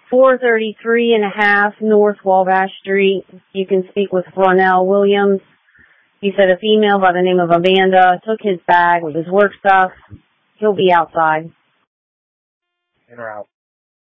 433.5 North Wabash Street. You can speak with Ronell Williams. He said a female by the name of Amanda took his bag with his work stuff. He'll be outside. In or out?